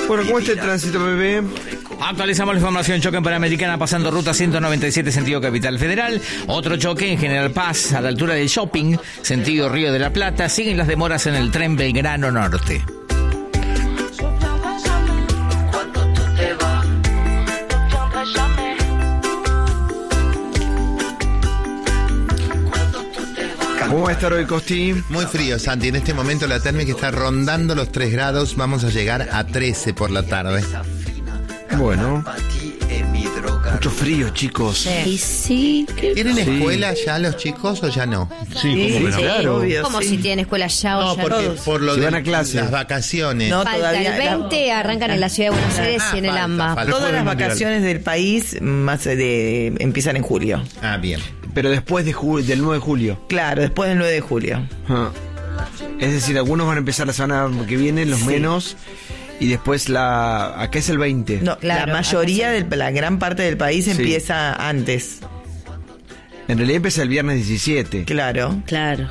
Bueno, ¿cómo está el tránsito, bebé? Actualizamos la información. Choque en Panamericana pasando ruta 197 sentido Capital Federal. Otro choque en General Paz a la altura del Shopping, sentido Río de la Plata. Siguen las demoras en el tren Belgrano Norte. ¿Cómo va a estar hoy, Costi? Muy frío, Santi. En este momento la térmica está rondando los 3 grados. Vamos a llegar a 13 por la tarde. Bueno. Mucho frío, chicos. Sí. ¿Tienen escuela ya los chicos o ya no? Sí, claro. Obvio, Como si tienen escuela ya o No, ya porque no. por lo Si de van a clase. las vacaciones. No, Falta todavía el 20, arrancan en la ciudad de Buenos Aires y en el falta, AMBA. falta. Todas las Mundial. vacaciones del país empiezan en julio. Ah, bien. Pero después del 9 de julio. Claro, después del 9 de julio. Ah. Es decir, algunos van a empezar la semana que viene, los menos. Y después acá es el 20. No, Claro, la mayoría, la gran parte del país Sí. empieza antes. En realidad empieza el viernes 17. Claro.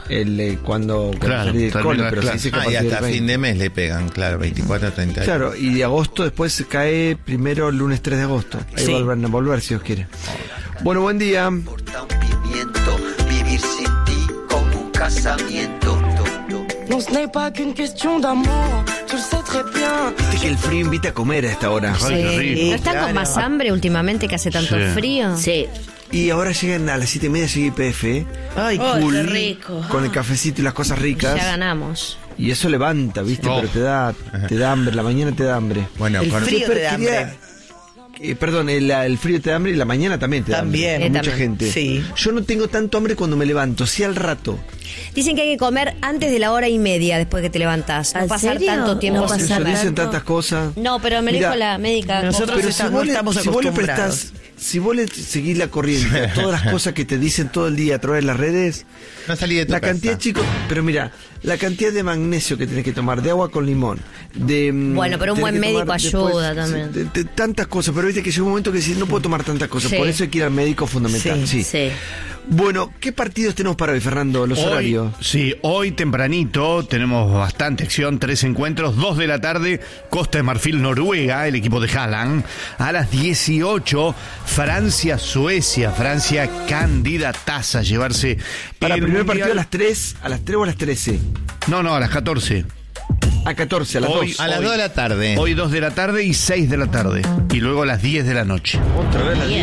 Cuando Claro, salí del termina cole, la pero se clase. dice que a Y partir del hasta 20. fin de mes le pegan, claro, 24, 30. Claro, y de agosto después cae primero lunes 3 de agosto. Ahí Sí. vuelven a volver si Dios quiere. Bueno, buen día. Importa un pimiento, vivir sin ti como un casamiento. Non, ce n'est pas qu'une question d'amour, tu le sais très bien. Viste que el frío invita a comer a esta hora. Ay, qué rico. ¿No están con más hambre últimamente que hace tanto Sí. frío? Sí. Y ahora llegan a las 7:30, llega IPF, ¿eh? Ay, Ay, Cool, qué rico. con el cafecito y las cosas ricas. Ya ganamos. Y eso levanta, ¿viste? Oh. Pero te da hambre, la mañana te da hambre. Bueno, el con- frío te da Quería- hambre. Perdón, el frío te da hambre y la mañana también te da También. hambre. Mucha También. gente. Sí. Yo no tengo tanto hambre cuando me levanto, sí al rato. Dicen que hay que comer antes de la hora y media después que te levantás. No ¿En pasar serio? tanto tiempo No sin pasar Eso comer. dicen tanto. tantas cosas. No, pero me Mira, dijo la médica. nosotros Pero no estamos si vos le acostumbrados. prestás, si vos le seguís la corriente a todas las cosas que te dicen todo el día a través de las redes, no salí de tu la casa. cantidad, chicos, pero mira, la cantidad de magnesio que tenés que tomar, de agua con limón, de... Bueno, pero un tenés buen que médico tomar ayuda también. de tantas cosas, pero viste que llega un momento que decís, no puedo tomar tantas cosas, Sí. por eso hay que ir al médico fundamental. Sí, Sí. Bueno, ¿qué partidos tenemos para hoy, Fernando? Los horarios. Hoy tempranito tenemos bastante acción, 3 encuentros, 2 de la tarde, Costa de Marfil, Noruega, el equipo de Haaland. A las 18, Francia-Suecia, Francia candidataza a llevarse Para el primer partido Mundial. a las 3 o a las 13. No, a las 14. A 14, a las Hoy- 2. A las 2 de la tarde. Hoy 2 de la tarde y 6 de la tarde. Y luego a las 10 de la noche. Otra vez a las 10.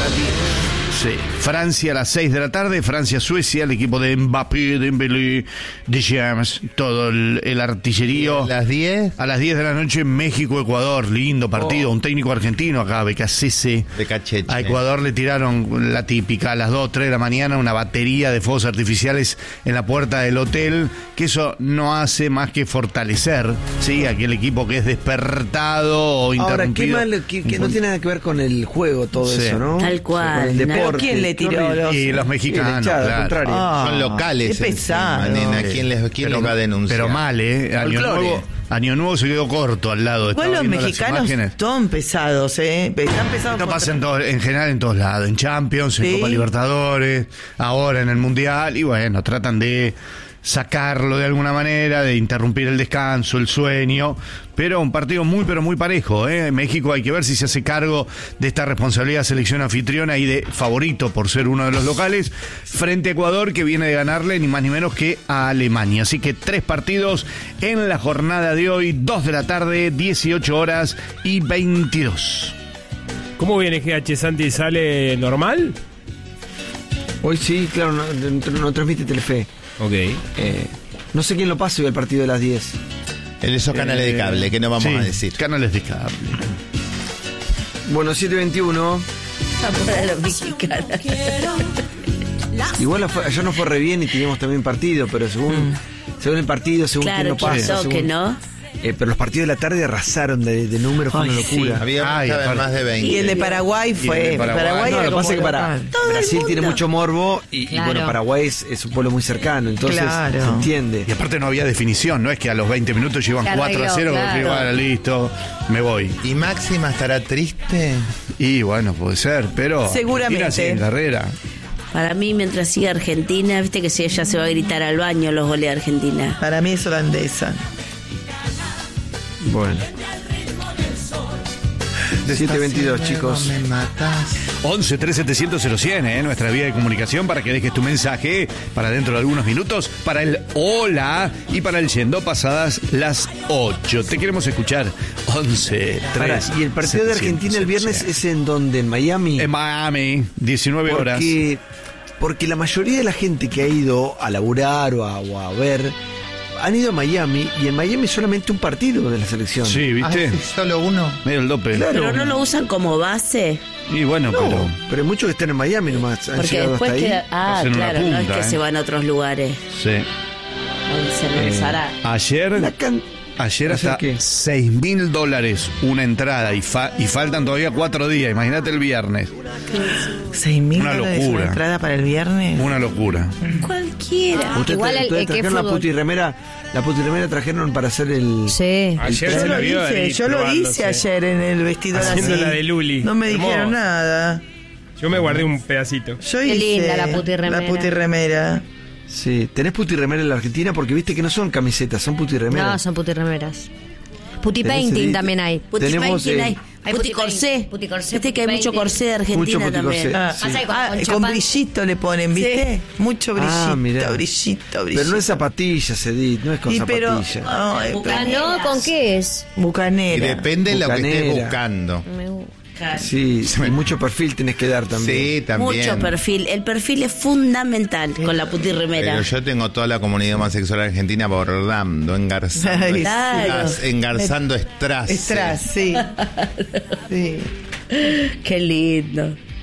Sí. Francia a las 6 de la tarde, Francia-Suecia, el equipo de Mbappé, Dembélé, de James, todo el artillerío. A las 10 A las 10 de la noche, México-Ecuador, lindo partido, un técnico argentino acá, Becasese. de Cacheche. A Ecuador le tiraron la típica a las 2, 3 de la mañana, una batería de fuegos artificiales en la puerta del hotel, que eso no hace más que fortalecer, ¿sí? Aquel equipo que es despertado o Ahora, qué interrumpido. mal, que no tiene nada que ver con el juego todo Sí. eso, ¿no? Tal cual. Con el ¿Pero deporte. quién le tiró Horrible. los- Y los mexicanos, la hinchada, al claro. contrario. Ah, Son locales. Qué encima, pesado. nena. ¿Quién les va a denunciar? Pero mal, ¿eh? Año Nuevo se quedó corto al lado. Igual Estaba los viendo las mexicanos imágenes. son pesados, Están pesados. Esto pasa en general en todos lados, en Champions, en Sí. Copa Libertadores, ahora en el Mundial, y bueno, tratan de sacarlo de alguna manera, de interrumpir el descanso, el sueño, pero un partido muy pero muy parejo, ¿eh? México hay que ver si se hace cargo de esta responsabilidad de selección anfitriona y de favorito por ser uno de los locales, frente a Ecuador, que viene de ganarle ni más ni menos que a Alemania. Así que 3 partidos en la jornada de hoy, 2 de la tarde, 18 horas y 22. ¿Cómo viene GH Santi? ¿Sale normal? Hoy sí, claro, no transmite Telefe. Ok. No sé quién lo pasa hoy al partido de las 10. En esos canales de cable, que no vamos Sí, a decir. canales de cable. Bueno, 7:21. Para los mexicanos. Igual ayer no fue re bien y teníamos también partido, pero según el partido, según quién Claro, lo pasa. que no. Pero los partidos de la tarde arrasaron de números, fue Ay, una locura. Había Ay, estaba en aparte. más de 20. Y el de Paraguay Y fue. el de Paraguay. No, era lo que pasa es que como para local. Brasil tiene mucho morbo y Claro. bueno, Paraguay es un pueblo muy cercano, entonces Claro. se entiende. Y aparte no había definición, no es que a los 20 minutos llevan Se arregló, 4-0, claro. igual, listo, me voy. ¿Y Máxima estará triste? Y bueno, puede ser, pero Seguramente. Argentina sigue en carrera. Para mí, mientras siga Argentina, viste que si ella se va a gritar al baño los goles de Argentina. Para mí es holandesa. Bueno. 722, chicos. Me matas. 11 3700 0100, nuestra vía de comunicación para que dejes tu mensaje para dentro de algunos minutos, para el hola y para el yendo pasadas las 8. Te queremos escuchar. 11 Pará, 3. y el partido de Argentina el viernes es en donde, en Miami. En Miami, 19 horas. Porque la mayoría de la gente que ha ido a laburar o a ver han ido a Miami, y en Miami solamente un partido de la selección. Sí, ¿viste? Ah, solo uno. Medio el dope. Claro. Pero no lo usan como base. Y bueno, Pero hay muchos que están en Miami nomás. Han Porque llegado después hasta ahí. queda. Ah, Hacen una claro, no es punta, que se van a otros lugares. Sí. Donde se lanzará. Ayer hasta ¿qué? $6.000 una entrada y faltan todavía 4 días. Imagínate el viernes. $6.000 Una una locura. entrada para el viernes. Una locura. Cualquiera. Igual el que trajeron la fútbol. putirremera. La putirremera trajeron para hacer el... Sí. Ayer Yo se lo la vio David hice, yo lo probándose. hice ayer en el vestidor Haciendo así. la de Luli. No me dijeron Hermoso. nada. Yo me guardé un pedacito. Yo Qué hice linda la putirremera. La putirremera. Sí, ¿tenés putirremera en la Argentina? Porque viste que no son camisetas, son putirremeras. No, son putiremeras. Puti Tenés painting el- también hay. Puti Tenemos, painting hay. hay Puti puti corsé. painting, puti corsé, Viste que hay puti mucho painting. corsé de Argentina Mucho puti también. corsé. Ah, Sí. Pasa que con con chapán- brillito le ponen, ¿viste? Mucho brillito, Ah, mirá. brillito. Pero no es zapatillas, Edith, no es con Y pero, zapatillas. ay, Ah, no, ¿con qué es? Y bucanera. depende de lo que estés Bucanera. buscando. Sí, y mucho perfil tenés que dar también. Sí, también. Mucho perfil. El perfil es fundamental con la putirremera. Pero yo tengo toda la comunidad homosexual argentina bordando, engarzando. Ay, Claro. Engarzando strass. Estras, sí. Sí. Qué lindo.